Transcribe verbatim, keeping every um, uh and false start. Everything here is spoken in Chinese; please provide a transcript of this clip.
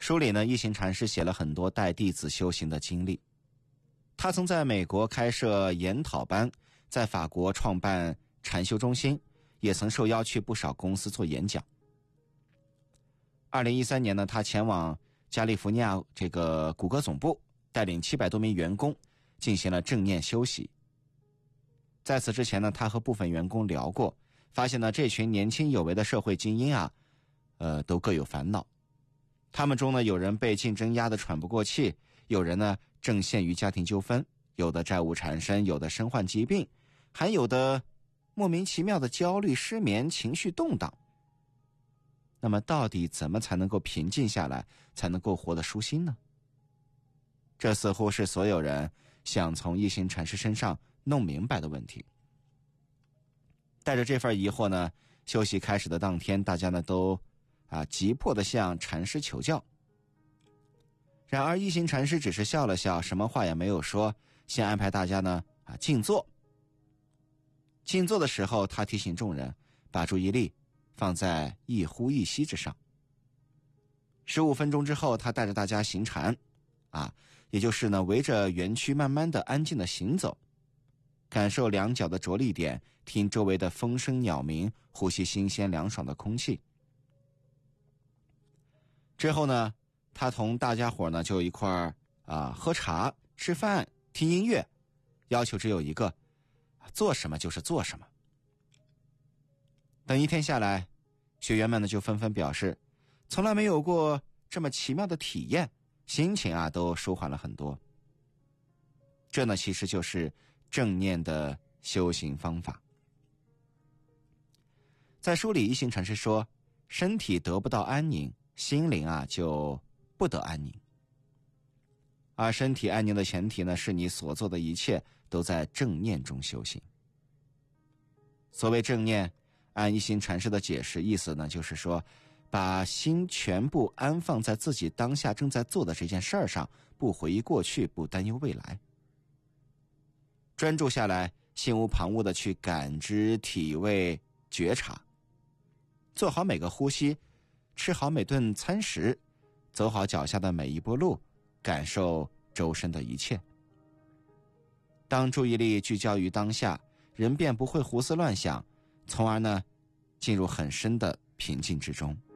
书里呢，一行禅师写了很多带弟子修行的经历。他曾在美国开设研讨班，在法国创办禅修中心，也曾受邀去不少公司做演讲。二零一三年呢，他前往加利福尼亚这个谷歌总部，带领七百多名员工进行了正念休息。在此之前呢，他和部分员工聊过，发现呢，这群年轻有为的社会精英啊，呃，都各有烦恼。他们中呢，有人被竞争压得喘不过气，有人呢正陷于家庭纠纷，有的债务缠身，有的身患疾病，还有的莫名其妙的焦虑、失眠、情绪动荡。那么到底怎么才能够平静下来，才能够活得舒心呢？这似乎是所有人想从一行禅师身上弄明白的问题。带着这份疑惑呢，休息开始的当天，大家呢都啊急迫地向禅师求教。然而一行禅师只是笑了笑，什么话也没有说，先安排大家呢啊静坐。静坐的时候，他提醒众人把注意力放在一呼一吸之上。十五分钟之后，他带着大家行禅，啊，也就是呢围着园区慢慢的、安静的行走，感受两脚的着力点，听周围的风声鸟鸣，呼吸新鲜凉爽的空气。之后呢，他同大家伙呢就一块儿啊喝茶、吃饭、听音乐，要求只有一个，做什么就是做什么。等一天下来，学员们呢就纷纷表示，从来没有过这么奇妙的体验，心情啊都舒缓了很多。这呢其实就是正念的修行方法。在书里，一行禅师说，身体得不到安宁，心灵啊就不得安宁。而身体安宁的前提呢，是你所做的一切都在正念中修行。所谓正念，按一行禅师的解释，意思呢就是说，把心全部安放在自己当下正在做的这件事儿上，不回忆过去，不担忧未来。专注下来，心无旁骛地去感知、体味、觉察，做好每个呼吸，吃好每顿餐食，走好脚下的每一步路，感受周身的一切。当注意力聚焦于当下，人便不会胡思乱想，从而呢进入很深的平静之中。